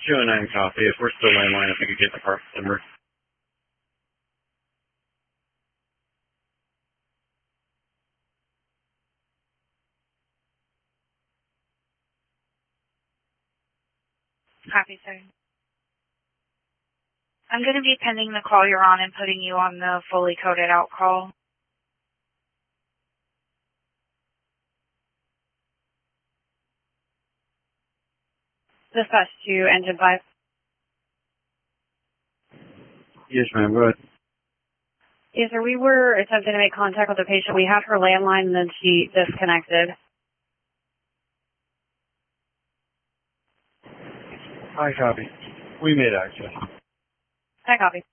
209 copy. If we're still landline, if we could get the part number. Copy, sir. I'm going to be pending the call you're on and putting you on the fully coded out call. Dispatch to engine 5. Yes, ma'am. Go ahead. Yes, sir. We were attempting to make contact with the patient. We had her landline and then she disconnected. Hi, copy. We made access. Hi, copy.